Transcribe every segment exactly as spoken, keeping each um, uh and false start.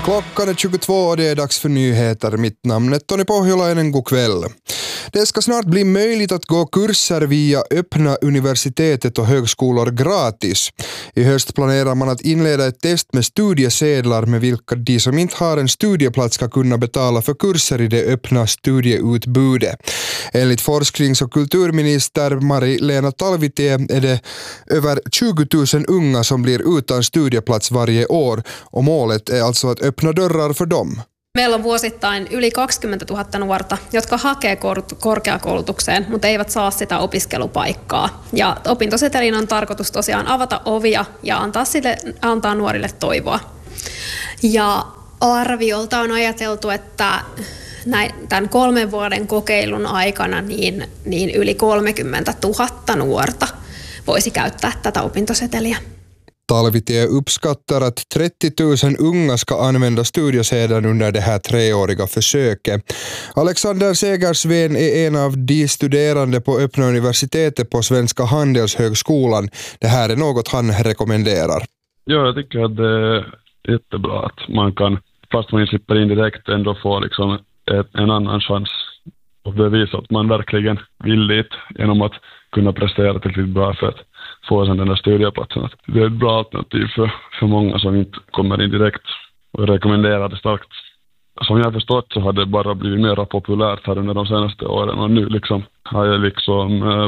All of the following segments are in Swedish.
Klockan är tjugotvå och det är dags för nyheter. Mitt namn är Tony Pohjolainen, god kväll. Det ska snart bli möjligt att gå kurser via öppna universitetet och högskolor gratis. I höst planerar man att inleda ett test med studiesedlar med vilka de som inte har en studieplats ska kunna betala för kurser i det öppna studieutbudet. Enligt forsknings- och kulturminister Mari-Lena Talvitie är det över tjugo tusen unga som blir utan studieplats varje år och målet är alltså att öppna dörrar för dem. Meillä on vuosittain yli kaksikymmentätuhatta nuorta, jotka hakee kor- korkeakoulutukseen, mutta eivät saa sitä opiskelupaikkaa. Ja opintosetelin on tarkoitus tosiaan avata ovia ja antaa, sille, antaa nuorille toivoa. Ja arviolta on ajateltu, että näin, tämän kolmen vuoden kokeilun aikana niin, niin yli kolmekymmentätuhatta nuorta voisi käyttää tätä opintoseteliä. Talvitie uppskattar att trettio tusen unga ska använda studiesedeln under det här treåriga försöket. Alexander Segersven är en av de studerande på öppna universitetet på Svenska Handelshögskolan. Det här är något han rekommenderar. Ja, jag tycker att det är jättebra att man kan, fast man inte slipper in direkt, ändå få liksom ett, en annan chans att bevisa att man verkligen vill dit genom att kunna prestera tillräckligt bra för att få sen den där studieplatsen. Det är ett bra alternativ för, för många som inte kommer in direkt, och rekommenderar det starkt. Som jag har förstått så har det bara blivit mer populärt här under de senaste åren, och nu liksom har jag liksom eh,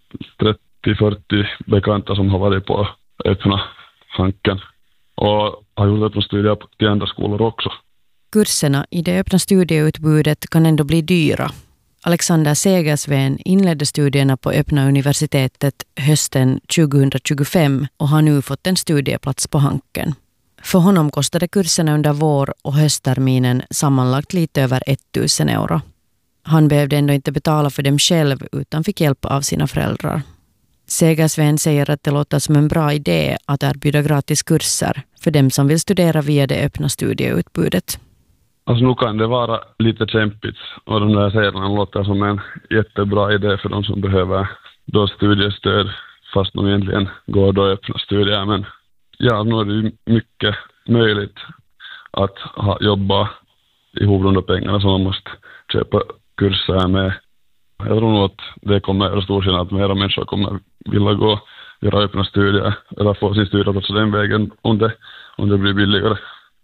trettio fyrtio bekanta som har varit på öppna hanken och har gjort öppna studier till andra skolor också. Kurserna i det öppna studieutbudet kan ändå bli dyra. Alexander Segersven inledde studierna på öppna universitetet hösten tjugohundratjugofem och har nu fått en studieplats på hanken. För honom kostade kurserna under vår- och höstterminen sammanlagt lite över tusen euro. Han behövde ändå inte betala för dem själv utan fick hjälp av sina föräldrar. Segersven säger att det låter som en bra idé att erbjuda gratis kurser för dem som vill studera via det öppna studieutbudet. Alltså nu kan det vara lite kämpigt, och de där sedlarna låter som en jättebra idé för de som behöver då studiestöd fast de egentligen går då öppna studier. Men ja, nu är det mycket möjligt att ha, jobba ihop de pengarna som man måste köpa kurser med. Jag tror nog att det kommer att göra stor skillnad att mera människor kommer vilja gå göra öppna studier eller få sin studieplats den vägen om det, om det blir billigare.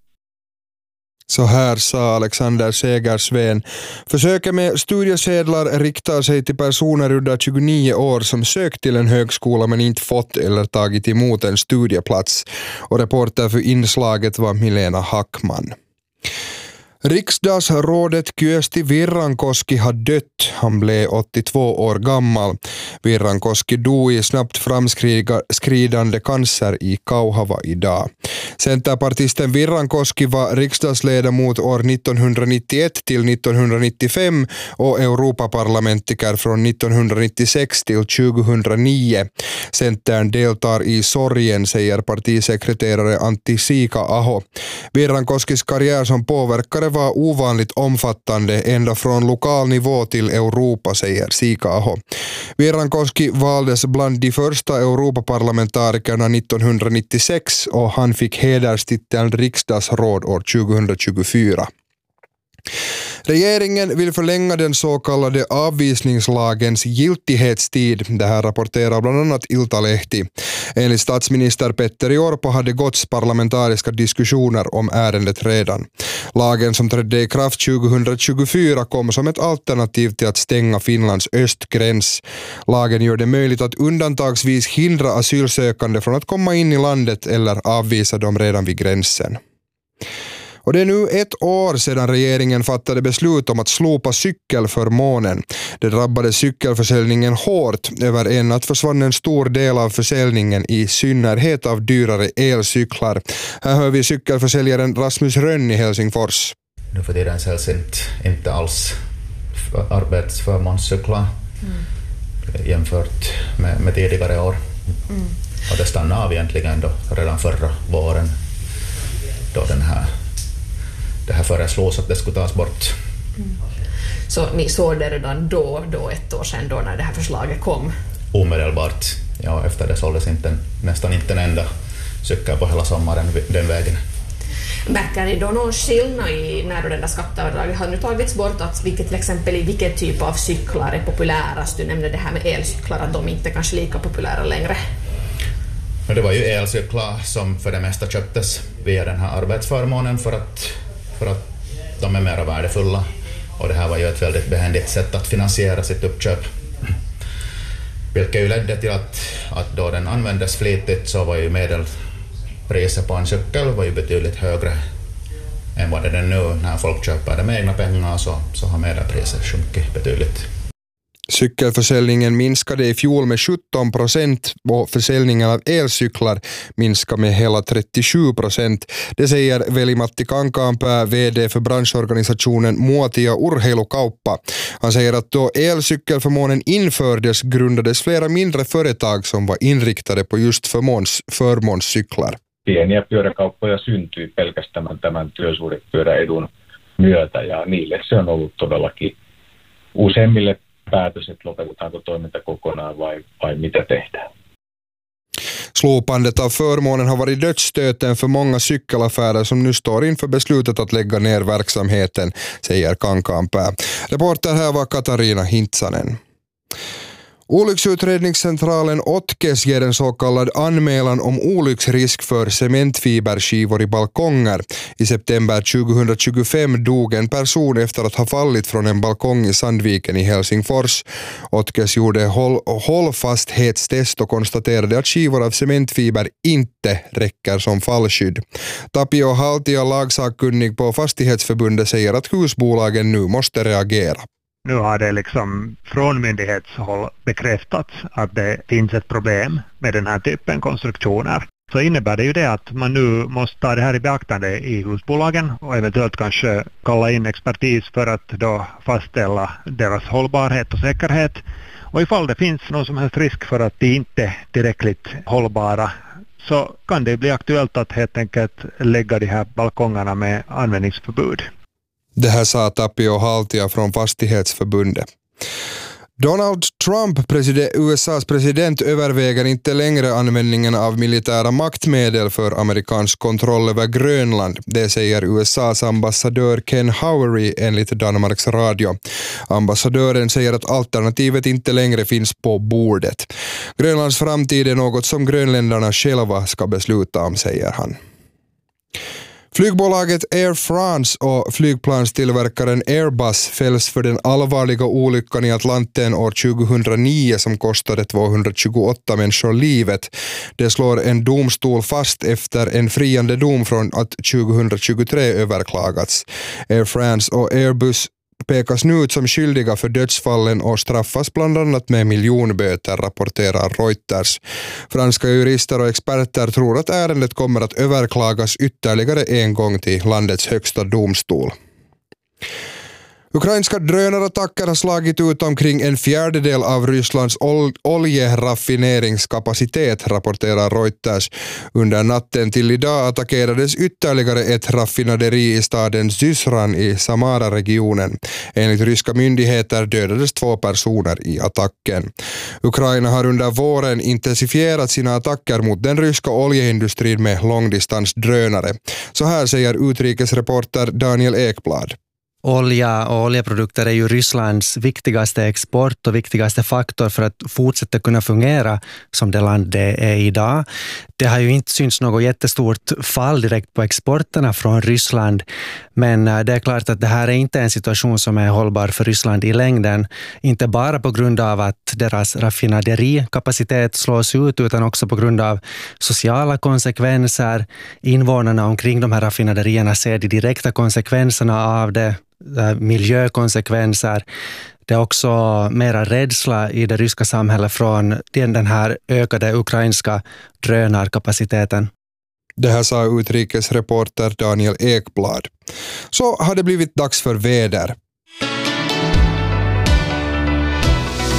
Så här sa Alexander Segersven. Försöket med studiesedlar riktar sig till personer under tjugonio år som sökt till en högskola men inte fått eller tagit emot en studieplats. Och reporter för inslaget var Milena Hackman. Riksdagsrådet Kyösti Virrankoski har dött. Han blev åttiotvå år gammal. Virrankoski dog i snabbt framskridande cancer i Kauhava idag. Centerpartisten Virrankoski var riksdagsledamot år nittonhundranittioett till nittonhundranittiofem och Europaparlamentiker från nittonhundranittiosex till tjugohundranio. Centern deltar i sorgen, säger partisekreterare Antti Siika-aho. Virrankoskis karriär som påverkare var ovanligt omfattande ända från lokal nivå till Europa, säger Siika-aho. Virrankoski valdes bland de första Europaparlamentarikerna nittonhundranittiosex och han fick hederstiteln riksdagsråd år tjugohundratjugofyra. Regeringen vill förlänga den så kallade avvisningslagens giltighetstid. Det här rapporterar bland annat Iltalehti. Enligt statsminister Petteri Orpo hade gåtts parlamentariska diskussioner om ärendet redan. Lagen som trädde i kraft tjugohundratjugofyra kom som ett alternativ till att stänga Finlands östgräns. Lagen gör det möjligt att undantagsvis hindra asylsökande från att komma in i landet eller avvisa dem redan vid gränsen. Och det är nu ett år sedan regeringen fattade beslut om att slopa cykelförmånen. Det drabbade cykelförsäljningen hårt. Över en natt försvann en stor del av försäljningen, i synnerhet av dyrare elcyklar. Här hör vi cykelförsäljaren Rasmus Rönn i Helsingfors. Nu för tiden säljs inte, inte alls arbetsförmånscyklar mm. jämfört med, med tidigare år. Mm. Och det stannade av egentligen då, redan förra våren då den här det här föreslås att det skulle tas bort. Mm. Så ni såg det redan då, då ett år sedan då när det här förslaget kom? Omedelbart. Ja, efter det såldes inte, nästan inte en enda cykel på hela sommaren den vägen. Märker ni då någon skillnad i när den där skatteavdraget har nu tagits bort, att vilket till exempel i vilken typ av cyklar är populärast? Du nämnde det här med elcyklar, att de inte är kanske lika populära längre. Men det var ju elcyklar som för det mesta köptes via den här arbetsförmånen för att, för att de är mer värdefulla. Och det här var ju ett väldigt behändigt sätt att finansiera sitt uppköp. Vilket ju ledde till att, att då den användes flitigt så var ju medelpriset på en cykel var ju betydligt högre än vad det är nu. När folk köper det med egna pengar så, så har medelpriset sjunkit betydligt. Cykelförsäljningen minskade i fjol med sjutton procent och försäljningen av elcyklar minskade med hela trettiosju procent. Det säger Veli-Matti Kankaanpää, vd för branschorganisationen Muotia Urheilukauppa. Han säger att då elcykelförmånen infördes grundades flera mindre företag som var inriktade på just förmåns, förmånscyklar. Pieniä pyöräkauppoja syntyi pelkästään tämän työsuhdepyöräedun myötä ja niille se on ollut todellakin useimmille päätös, että lopetetaanko toiminta kokonaan vai, vai mitä tehdään. Slopandet av förmånen har varit dödsstöten för många cykelaffärer som nu står inför beslutet att lägga ner verksamheten, säger Kankaanpää. Reporter här var Katarina Hintsanen. Olycksutredningscentralen Otkes ger en så kallad anmälan om olycksrisk för cementfiberskivor i balkonger. I september tjugohundratjugofem dog en person efter att ha fallit från en balkong i Sandviken i Helsingfors. Otkes gjorde håll, hållfasthetstest och konstaterade att skivor av cementfiber inte räcker som fallskydd. Tapio Haltia, lagsakkunnig på Fastighetsförbundet, säger att husbolagen nu måste reagera. Nu har det liksom från myndighetshåll bekräftats att det finns ett problem med den här typen konstruktioner. Så innebär det ju det att man nu måste ta det här i beaktande i husbolagen och eventuellt kanske kalla in expertis för att då fastställa deras hållbarhet och säkerhet. Och ifall det finns någon som helst risk för att de inte är tillräckligt hållbara så kan det bli aktuellt att helt enkelt lägga de här balkongerna med användningsförbud. Det här sa Tapio Haltia från Fastighetsförbundet. Donald Trump, president, U S A:s president, överväger inte längre användningen av militära maktmedel för amerikansk kontroll över Grönland. Det säger U S A:s ambassadör Ken Howery enligt Danmarks radio. Ambassadören säger att alternativet inte längre finns på bordet. Grönlands framtid är något som grönländarna själva ska besluta om, säger han. Flygbolaget Air France och flygplanstillverkaren Airbus fälls för den allvarliga olyckan i Atlanten år tjugohundranio som kostade tvåhundratjugoåtta människor livet. Det slår en domstol fast efter en friande dom från att tjugohundratjugotre överklagats. Air France och Airbus pekas nu ut som skyldiga för dödsfallen och straffas bland annat med miljonböter, rapporterar Reuters. Franska jurister och experter tror att ärendet kommer att överklagas ytterligare en gång till landets högsta domstol. Ukrainska drönarattacker har slagit ut omkring en fjärdedel av Rysslands ol- oljeraffineringskapacitet, rapporterar Reuters. Under natten till idag attackerades ytterligare ett raffinaderi i staden Zyzran i Samara-regionen. Enligt ryska myndigheter dödades två personer i attacken. Ukraina har under våren intensifierat sina attacker mot den ryska oljeindustrin med långdistansdrönare. Så här säger utrikesreporter Daniel Ekblad. Olja och oljeprodukter är ju Rysslands viktigaste export och viktigaste faktor för att fortsätta kunna fungera som det land det är idag. Det har ju inte synts något jättestort fall direkt på exporterna från Ryssland, men det är klart att det här är inte en situation som är hållbar för Ryssland i längden. Inte bara på grund av att deras raffinaderikapacitet slås ut, utan också på grund av sociala konsekvenser. Invånarna omkring de här raffinaderierna ser de direkta konsekvenserna av det, miljökonsekvenser. Det är också mera rädsla i det ryska samhället från den här ökade ukrainska drönarkapaciteten. Det här sa utrikesreporter Daniel Ekblad. Så har det blivit dags för väder.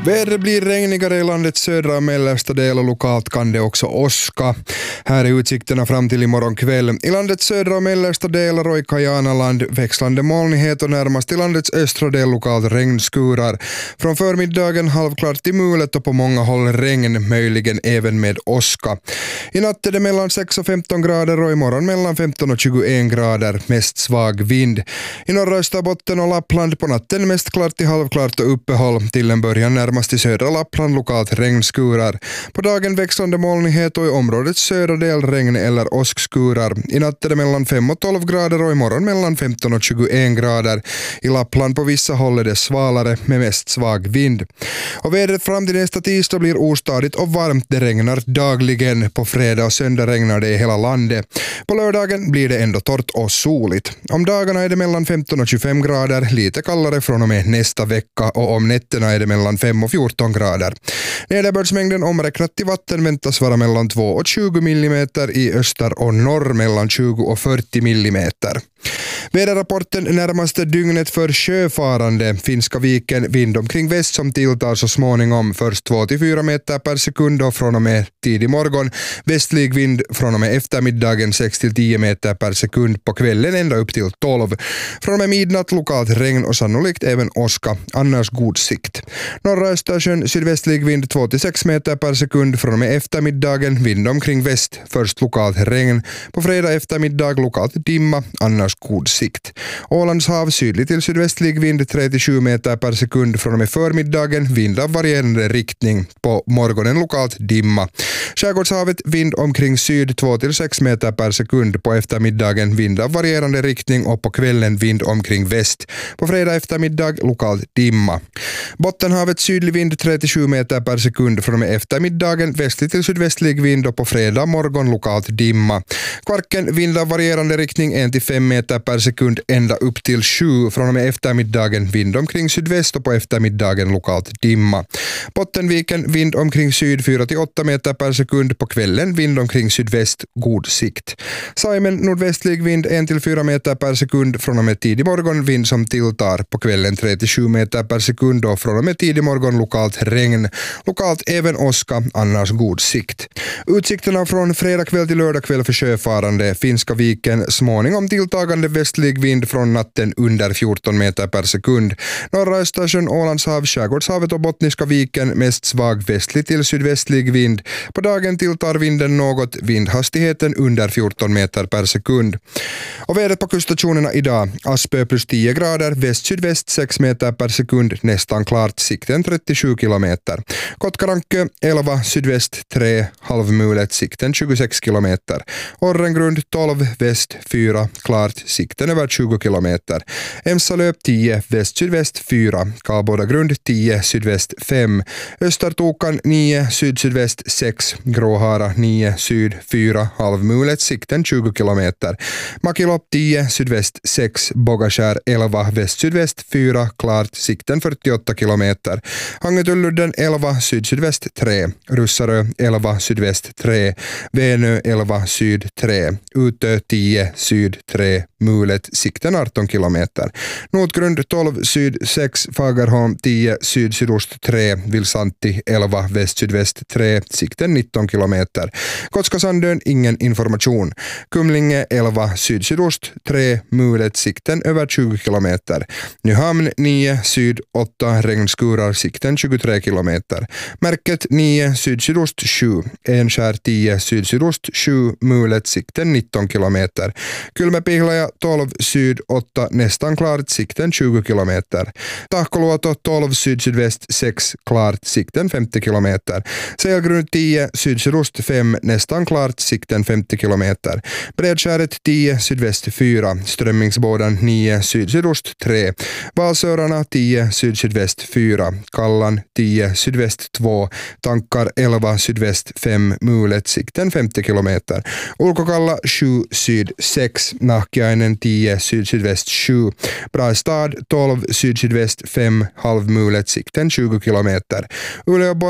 Vädret blir regnigare i landets södra och mellersta del och lokalt kan det också åska. Här är utsikterna fram till imorgon kväll. I landets södra och mellersta delar och i Kajanaland växlande molnighet och närmast i landets östra del lokalt regnskurar. Från förmiddagen halvklart till mulet och på många håll regn, möjligen även med åska. I natt är det mellan sex och femton grader och imorgon mellan femton och tjugoen grader, mest svag vind. I norra Österbotten och Lappland på natten mest klart till halvklart och uppehåll, till en början närmast i södra Lappland lokalt regnskurar. På dagen växlande molnighet och i områdets södra del regn eller åskskurar. I natt är det mellan fem och tolv grader och imorgon mellan femton och tjugoen grader. I Lappland på vissa håll är det svalare med mest svag vind. Och vädret fram till nästa tisdag blir ostadigt och varmt. Det regnar dagligen. På fredag och söndag regnar det i hela landet. På lördagen blir det ändå torrt och soligt. Om dagarna är det mellan femton och tjugofem grader, lite kallare från och med nästa vecka, och om nätterna är det mellan fem och fjorton grader. Nederbördsmängden omräknat till vatten väntas vara mellan två och tjugo millimeter i öster och norr, mellan tjugo och fyrtio millimeter. Väderrapporten närmaste dygnet för sjöfarande. Finska viken, vind omkring väst som tilltar så småningom, först två till fyra meter per sekund och från och med tidig morgon. Västlig vind från och med eftermiddagen sex till tio meter per sekund, på kvällen ända upp till tolv. Från och med midnatt lokalt regn och sannolikt även åska, annars god sikt. Norra Östersjön sydvästlig vind två till sex meter per sekund, från och med eftermiddagen vind omkring väst, först lokalt regn. På fredag eftermiddag lokalt dimma, annars god sikt. Ålands hav sydlig till sydvästlig vind tre till sju meter per sekund, från och med förmiddagen vind av varierande riktning, på morgonen lokalt dimma. Skärgårdshavet vind omkring syd två till sex meter per sekund, på eftermiddagen vind av varierande riktning och på kvällen vind omkring väst. På fredag eftermiddag lokalt dimma. Bottenhavet sydlig vind tre till sju meter per sekund, från och med eftermiddagen västlig till sydvästlig vind och på fredag morgon lokalt dimma. Kvarken vind av varierande riktning en till fem meter per sekund ända upp till sju, från och med eftermiddagen vind omkring sydväst och på eftermiddagen lokalt dimma. Bottenviken vind omkring syd fyra till åtta meter per sekund, på kvällen vind omkring sydväst, god sikt. Saimen nordvästlig vind en till fyra meter per sekund, från och med tidig morgon vind som tilltar, på kvällen tre till sju meter per sekund och från och med tidig morgon lokalt regn. Lokalt även åska, annars god sikt. Utsikterna från fredag kväll till lördag kväll för sjöfarande. Finska viken småningom tilltagande västlig vind från natten under fjorton meter per sekund. Norra Östersjön, Ålandshav, Skärgårdshavet och Bottniska viken mest svag västlig till sydvästlig vind. På dagen tilltar vinden något, vindhastigheten under fjorton meter per sekund. Och vädret på kuststationerna idag: Aspö plus tio grader, väst-sydväst sex meter per sekund, nästan klart, sikten trettiosju kilometer. Kotkarankö elva, sydväst tre, halvmulet, sikten tjugosex kilometer. Orrengrund tolv, väst fyra, klart, sikten över tjugo kilometer. Emsalöp tio, väst-sydväst fyra, Karlbodagrund tio, sydväst fem, Östertokan nio, syd-sydväst sex, Gråhara nio, syd fyra, halvmulet, sikten tjugo kilometer. Makilopp tio, sydväst sex, Bogaskär elva, väst-sydväst fyra, klart, sikten fyrtioåtta kilometer. Hangetulludden elva, syd-sydväst tre, Russarö elva, sydväst tre, Vänö elva, syd tre, Utö tio, syd tre, mulet, sikten arton kilometer. Notgrund tolv, syd sex, Fagerholm tio, syd sydost tre, Vilsanti elva, väst sydväst tre, sikten nitton kilometer. Kotskasandön ingen information. Kumlinge elva, syd sydost tre, mulet, sikten över tjugo kilometer. Nyhamn nio, syd åtta, regnskurar, sikten tjugotre kilometer. Märket nio, syd sydost sju, Enskär tio, syd sydost sju, mulet, sikten nitton kilometer. Kylmäpihlaja tolv, syd åtta, nästan klart, sikten tjugo kilometer. Tahkoluoto tolv, syd-sydväst sex, klart, sikten femtio kilometer. Selgrund tio, syd-sydost fem, nästan klart, sikten femtio kilometer. Bredskäret tio, sydväst fyra, Strömmingsbådan nio, syd-sydost tre, Valsörarna tio, syd-sydväst fyra, Kallan tio, sydväst två, Tankar elva, sydväst fem, mulet, sikten femtio kilometer. Ulkokalla sju, syd sex, Nahkiainen tio, syd-sydväst sju, Brastad tolv, syd-sydväst fem, halvmulet, sikten tjugo kilometer. Uleåborg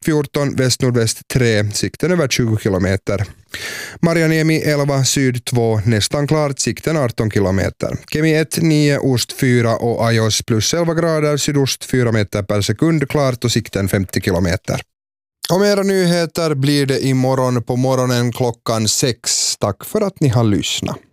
fjorton, väst-nordväst tre, sikten över tjugo kilometer. Marjaniemi elva, syd två, nästan klart, sikten arton kilometer. Kemi ett, nio, ost fyra och Ajos plus elva grader, sydost fyra meter per sekund, klart och sikten femtio kilometer. Och mera nyheter blir det imorgon på morgonen klockan sex. Tack för att ni har lyssnat.